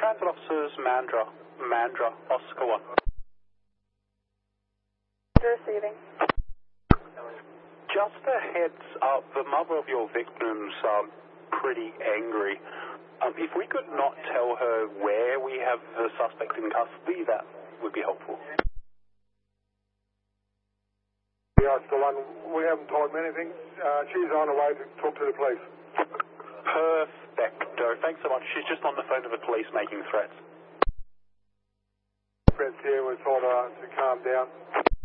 Transit officers, Mandra, Oscar 1. Receiving. Just a heads up, the mother of your victims pretty angry. If we could not tell her where we have the suspect in custody, that would be helpful. Yeah, it's the one. We haven't told him anything. She's on her way to talk to the police. Perfecto. Thanks so much. She's just on the phone to the police making threats. Fred's here. We told her to calm down.